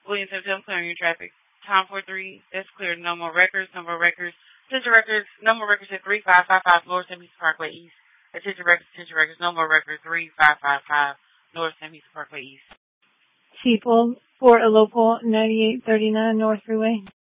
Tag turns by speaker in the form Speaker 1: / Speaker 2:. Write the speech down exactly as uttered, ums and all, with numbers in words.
Speaker 1: Williams Hotel, clearing your traffic. Time for three. That's clear. No more records. No more records. Attention records. No more records at three five five five North San Luis Parkway East. Attention records. Attention records. No more records. three five five five North San Luis Parkway East.
Speaker 2: People for a local ninety-eight thirty-nine North Freeway.